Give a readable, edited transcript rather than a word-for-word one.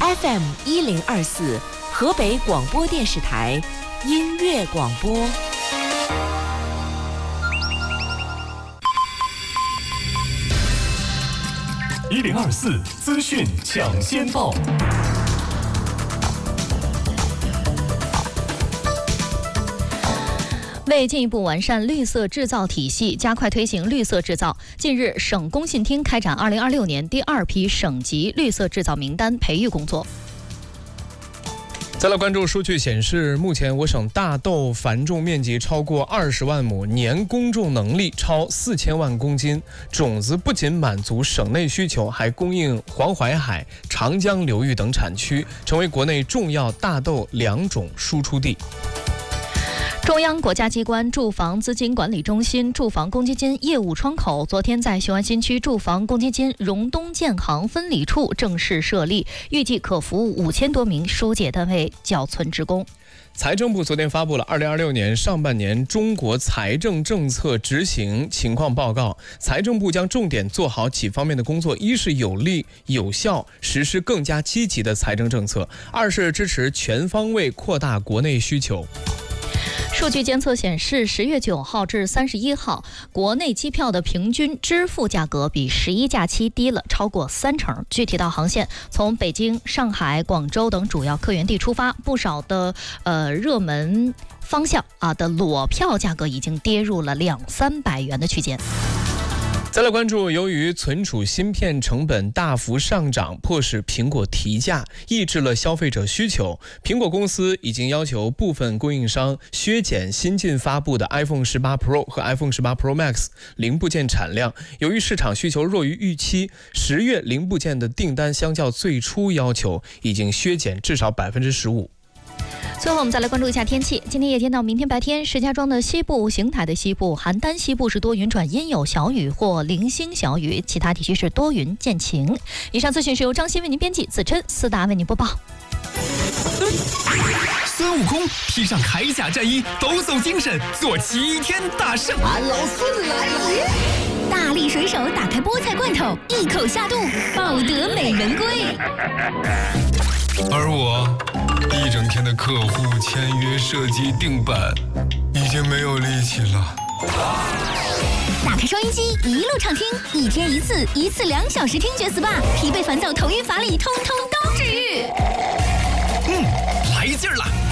FM1024，河北广播电视台音乐广播。 1024资讯抢先报。 为进一步完善绿色制造体系，加快推行绿色制造，近日，省工信厅开展2026年第2批省级绿色制造名单培育工作。 再来关注数据显示，目前我省大豆繁种面积超过20万亩，年耕种能力超4000万公斤，种子不仅满足省内需求，还供应黄淮海、长江流域等产区，成为国内重要大豆良种输出地。 中央国家机关住房资金管理中心住房公积金业务窗口昨天在雄安新区住房公积金荣东建行分理处正式设立，预计可服务5000多名疏解单位缴存职工。 财政部昨天发布了2026年上半年中国财政政策执行情况报告，财政部将重点做好几方面的工作：一是有力有效实施更加积极的财政政策；二是支持全方位扩大国内需求。 数据监测显示，10月9号至31号，国内机票的平均支付价格比11假期低了超过30%。具体到航线，从北京、上海、广州等主要客源地出发，不少的热门方向的裸票价格已经跌入了200-300元的区间。 再来关注，由于存储芯片成本大幅上涨，迫使苹果提价，抑制了消费者需求。苹果公司已经要求部分供应商削减新近发布的 iPhone 18 Pro 和 iPhone 18 Pro Max 零部件产量。由于市场需求弱于预期，10月零部件的订单相较最初要求已经削减至少15%。 最后我们再来关注一下天气。今天夜间到明天白天，石家庄的西部、邢台的西部、邯郸西部是多云转阴，有小雨或零星小雨，其他地区是多云见晴。以上资讯是由张鑫为您编辑，子琛、思达为您播报。 孙悟空披上铠甲战衣，抖擞精神，做齐天大圣。 俺老孙来也！ 大力水手打开菠菜罐头，一口下肚，抱得美人归。 而我一整天的客户签约、设计、定版，已经没有力气了。 打开收音机，一路畅听，一天一次，一次2小时听觉 SPA， 疲惫烦躁、头晕乏力，通通都治愈。 来劲儿了！